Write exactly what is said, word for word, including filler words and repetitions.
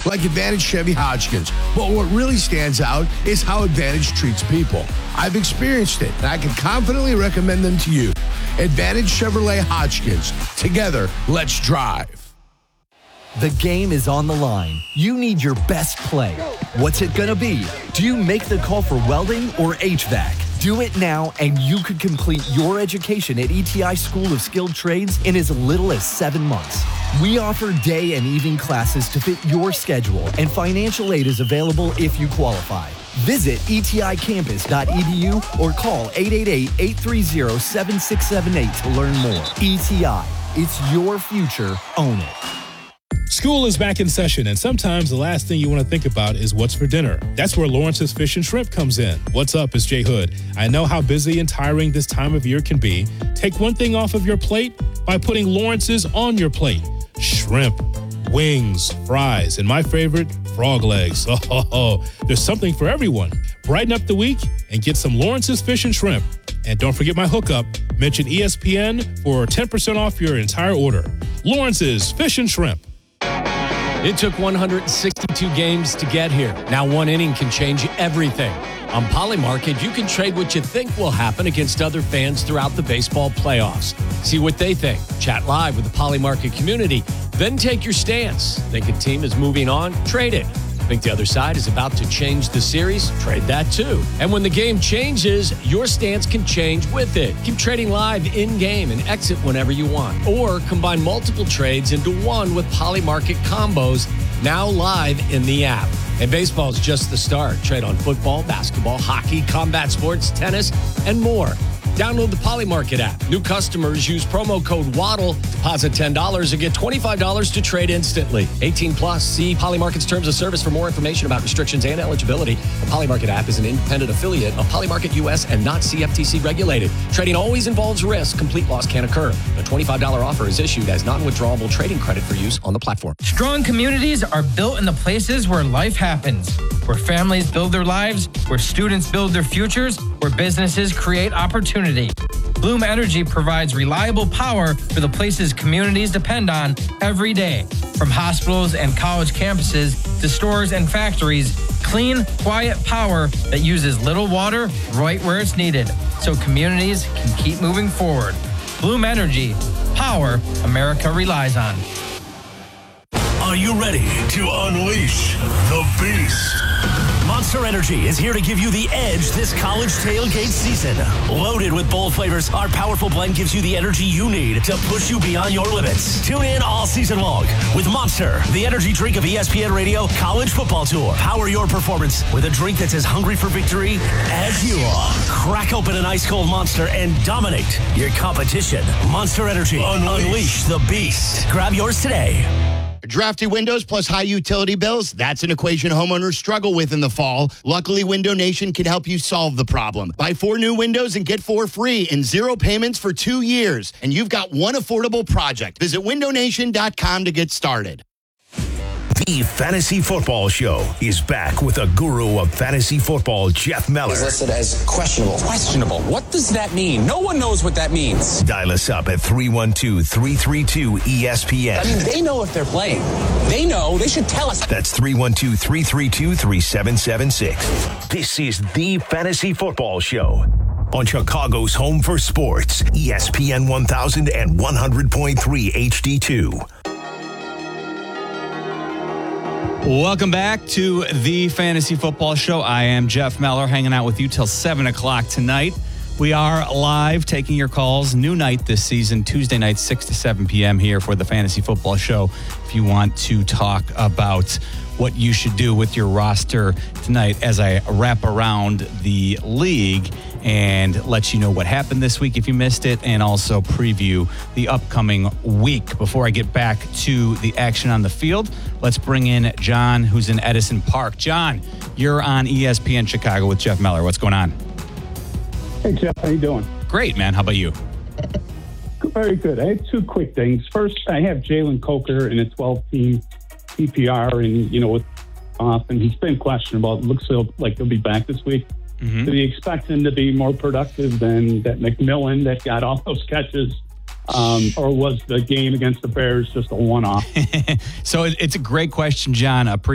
like Advantage Chevy Hodgkins. But what really stands out is how Advantage treats people. I've experienced it, and I can confidently recommend them to you. Advantage Chevrolet Hodgkins. Together, let's drive. The game is on the line. You need your best play. What's it gonna be? Do you make the call for welding or H V A C? Do it now, and you could complete your education at E T I School of Skilled Trades in as little as seven months. We offer day and evening classes to fit your schedule, and financial aid is available if you qualify. Visit E T I campus dot e d u or call eight eight eight, eight three zero, seven six seven eight to learn more. E T I, it's your future. Own it. School is back in session, and sometimes the last thing you want to think about is what's for dinner. That's where Lawrence's Fish and Shrimp comes in. What's up? It's Jay Hood. I know how busy and tiring this time of year can be. Take one thing off of your plate by putting Lawrence's on your plate. Shrimp, wings, fries, and my favorite, frog legs. Oh, there's something for everyone. Brighten up the week and get some Lawrence's Fish and Shrimp. And don't forget my hookup. Mention E S P N for ten percent off your entire order. Lawrence's Fish and Shrimp. It took one hundred sixty-two games to get here. Now one inning can change everything. On Polymarket, you can trade what you think will happen against other fans throughout the baseball playoffs. See what they think. Chat live with the Polymarket community. Then take your stance. Think a team is moving on? Trade it. Think the other side is about to change the series? Trade that too. And when the game changes, your stance can change with it. Keep trading live in-game and exit whenever you want. Or combine multiple trades into one with Polymarket combos, now live in the app. And baseball's just the start. Trade on football, basketball, hockey, combat sports, tennis, and more. Download the Polymarket app. New customers use promo code WADDLE, deposit ten dollars, and get twenty-five dollars to trade instantly. eighteen plus. See Polymarket's terms of service for more information about restrictions and eligibility. The Polymarket app is an independent affiliate of Polymarket U S and not C F T C regulated. Trading always involves risk. Complete loss can occur. A twenty-five dollars offer is issued as non-withdrawable trading credit for use on the platform. Strong communities are built in the places where life happens, where families build their lives, where students build their futures, where businesses create opportunity. Bloom Energy provides reliable power for the places communities depend on every day. From hospitals and college campuses to stores and factories, clean, quiet power that uses little water right where it's needed, so communities can keep moving forward. Bloom Energy, power America relies on. Are you ready to unleash the beast? Monster Energy is here to give you the edge this college tailgate season. Loaded with bold flavors, our powerful blend gives you the energy you need to push you beyond your limits. Tune in all season long with Monster, the energy drink of E S P N Radio College Football Tour. Power your performance with a drink that's as hungry for victory as you are. Crack open an ice cold Monster and dominate your competition. Monster Energy, unleash, unleash the beast. Grab yours today. Drafty windows plus high utility bills, that's an equation homeowners struggle with in the fall. Luckily, Window Nation can help you solve the problem. Buy four new windows and get four free in zero payments for two years. And you've got one affordable project. Visit window nation dot com to get started. The Fantasy Football Show is back with a guru of fantasy football, Jeff Meller. He's listed as questionable. Questionable. What does that mean? No one knows what that means. Dial us up at three one two, three three two, E S P N. I mean, they know if they're playing. They know. They should tell us. That's three one two, three three two, three seven seven six. This is the Fantasy Football Show on Chicago's home for sports, E S P N one thousand and one hundred point three H D two. Welcome back to the Fantasy Football Show. I am Jeff Meller, hanging out with you till seven o'clock tonight. We are live taking your calls. New night this season, Tuesday night, six to seven p.m. here for the Fantasy Football Show. If you want to talk about what you should do with your roster tonight as I wrap around the league and let you know what happened this week if you missed it, and also preview the upcoming week. Before I get back to the action on the field, let's bring in John, who's in Edison Park. John, you're on E S P N Chicago with Jeff Meller. What's going on? Hey, Jeff. How you doing? Great, man. How about you? Very good. I have two quick things. First, I have Jalen Coker in a twelve-team P P R, and, you know, with off, and he's been questionable. It looks like he'll be back this week. Mm-hmm. Do you expect him to be more productive than that McMillan that got all those catches? Um, or was the game against the Bears just a one-off? So it's a great question, John.